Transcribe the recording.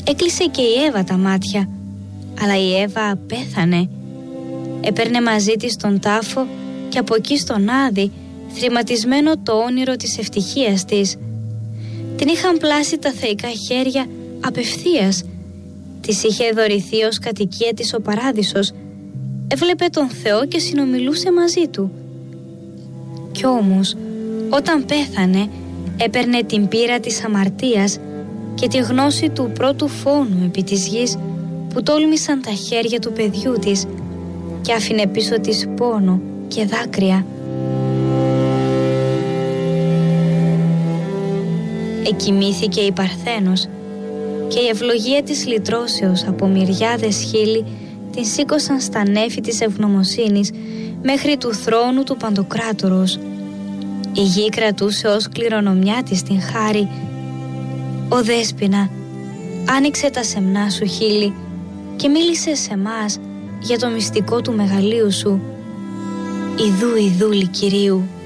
Έκλεισε και η Εύα τα μάτια, αλλά η Εύα πέθανε. Έπαιρνε μαζί της τον τάφο και από εκεί στον Άδη, θρηματισμένο το όνειρο της ευτυχίας της. Την είχαν πλάσει τα θεϊκά χέρια απευθείας. Της είχε δωρηθεί ως κατοικία της ο Παράδεισος. Έβλεπε τον Θεό και συνομιλούσε μαζί του. Κι όμως, όταν πέθανε, έπαιρνε την πείρα της αμαρτίας και τη γνώση του πρώτου φόνου επί της γης που τόλμησαν τα χέρια του παιδιού της και άφηνε πίσω της πόνο και δάκρυα. Εκοιμήθηκε η Παρθένος και η ευλογία της λυτρώσεως από μυριάδες χείλη την σήκωσαν στα νέφη της ευγνωμοσύνης μέχρι του θρόνου του Παντοκράτορος. Η γη κρατούσε ως κληρονομιά της την χάρη. «Ω Δέσποινα, άνοιξε τα σεμνά σου χείλη και μίλησε σε μας για το μυστικό του μεγαλείου σου. Ιδού Ιδούλη Κυρίου».